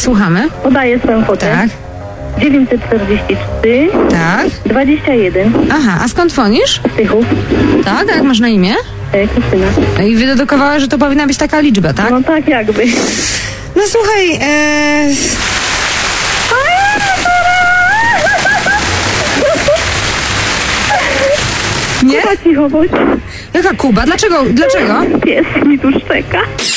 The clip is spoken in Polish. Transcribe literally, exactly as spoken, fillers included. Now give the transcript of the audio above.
słuchamy. Podaję swoją kwotę. Tak. dziewięćset czterdzieści trzy. Tak. dwadzieścia jeden. Aha, a skąd dzwonisz? Z Tychów. Tak, a jak masz na imię? E, Krystyna. No i wydedukowała, że to powinna być taka liczba, tak? No tak jakby. No słuchaj, e... nie? Chyba cicho bądź. Jaka Kuba? Dlaczego? Dlaczego? Pies mi tu szczeka.